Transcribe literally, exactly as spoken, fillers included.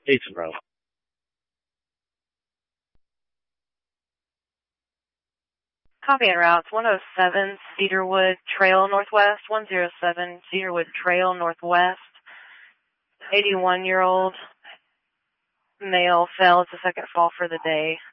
Jason Rowe. Copy and routes one oh seven Cedarwood Trail Northwest, one oh seven Cedarwood Trail Northwest. eighty-one-year-old male fell. It's the second fall for the day.